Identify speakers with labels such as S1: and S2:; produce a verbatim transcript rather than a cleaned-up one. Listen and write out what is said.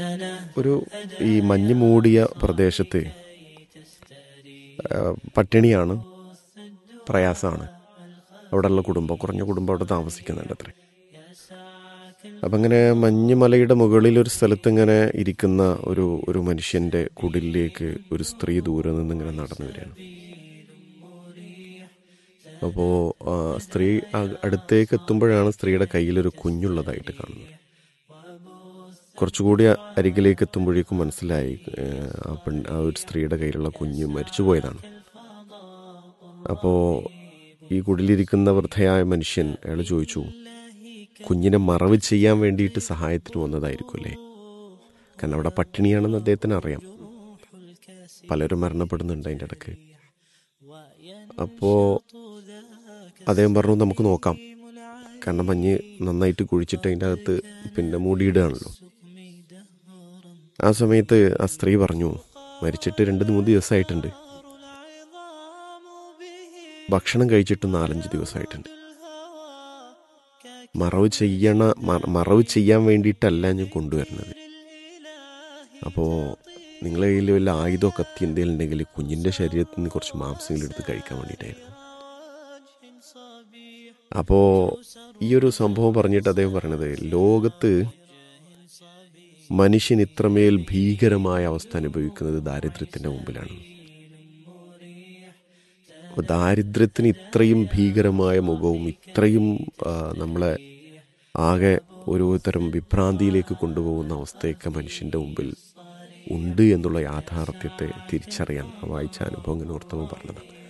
S1: ഒരു ഈ മഞ്ഞ് മൂടിയ പ്രദേശത്ത് ആ, പട്ടിണിയാണ്, പ്രയാസമാണ്. അവിടെയുള്ള കുടുംബം, കുറഞ്ഞ കുടുംബം അവിടെ താമസിക്കുന്നുണ്ട് അത്രേ. അപ്പം ഇങ്ങനെ മഞ്ഞുമലയുടെ മുകളിൽ ഒരു സ്ഥലത്ത് ഇങ്ങനെ ഇരിക്കുന്ന ഒരു ഒരു മനുഷ്യൻ്റെ കുടിലേക്ക് ഒരു സ്ത്രീ ദൂരെ നിന്ന് ഇങ്ങനെ നടന്നു വരികയാണ്. അപ്പോൾ സ്ത്രീ അ- അടുത്തേക്ക് എത്തുമ്പോഴാണ് സ്ത്രീയുടെ കയ്യിലൊരു കുഞ്ഞുള്ളതായിട്ട് കാണുന്നത്. കുറച്ചുകൂടി അരികിലേക്ക് എത്തുമ്പോഴേക്കും മനസ്സിലായി ഏഹ്, ആ പെൺ ആ ഒരു സ്ത്രീയുടെ കയ്യിലുള്ള കുഞ്ഞ് മരിച്ചുപോയതാണ്. അപ്പോൾ ഈ കുടിലിരിക്കുന്ന വൃദ്ധയായ മനുഷ്യൻ അയാൾ ചോദിച്ചു, കുഞ്ഞിനെ മറവ് ചെയ്യാൻ വേണ്ടിയിട്ട് സഹായത്തിന് വന്നതായിരിക്കും അല്ലേ? കാരണം അവിടെ പട്ടിണിയാണെന്ന് അദ്ദേഹത്തിന് അറിയാം, പലരും മരണപ്പെടുന്നുണ്ട് അതിൻ്റെ ഇടയ്ക്ക്. അപ്പോൾ അദ്ദേഹം പറഞ്ഞു, നമുക്ക് നോക്കാം. കാരണം മഞ്ഞ് നന്നായിട്ട് കുഴിച്ചിട്ട് അതിൻ്റെ അകത്ത് പിന്നെ മൂടിയിടുകയാണല്ലോ. ആ സമയത്ത് ആ സ്ത്രീ പറഞ്ഞു, മരിച്ചിട്ട് രണ്ട് മൂന്ന് ദിവസമായിട്ടുണ്ട്, ഭക്ഷണം കഴിച്ചിട്ട് നാലഞ്ച് ദിവസമായിട്ടുണ്ട്. മറവ് ചെയ്യണ മ- മറവ് ചെയ്യാൻ വേണ്ടിയിട്ടല്ല ഞാൻ കൊണ്ടുവരുന്നത്. അപ്പോൾ നിങ്ങളെ കയ്യിൽ വല്ല ആയുധമോ കത്തി എന്തെങ്കിലും ഉണ്ടെങ്കിൽ കുഞ്ഞിൻ്റെ ശരീരത്തിൽ നിന്ന് കുറച്ച് മാംസങ്ങൾ എടുത്ത് കഴിക്കാൻ വേണ്ടിയിട്ടായിരുന്നു. അപ്പോൾ ഈ ഒരു സംഭവം പറഞ്ഞിട്ട് അദ്ദേഹം പറയണത്, ലോകത്ത് മനുഷ്യൻ ഇത്രമേൽ ഭീകരമായ അവസ്ഥ അനുഭവിക്കുന്നത് ദാരിദ്ര്യത്തിൻ്റെ മുമ്പിലാണ്. അപ്പോൾ ദാരിദ്ര്യത്തിന് ഇത്രയും ഭീകരമായ മുഖവും ഇത്രയും ആ, നമ്മളെ ആകെ ഒരു തരം വിഭ്രാന്തിയിലേക്ക് കൊണ്ടുപോകുന്ന അവസ്ഥയൊക്കെ മനുഷ്യൻ്റെ മുമ്പിൽ ഉണ്ട് എന്നുള്ള യാഥാർത്ഥ്യത്തെ തിരിച്ചറിയാൻ ആ വായിച്ച അനുഭവം ഇങ്ങനെ ഓർത്തവൻ പറഞ്ഞതാണ്.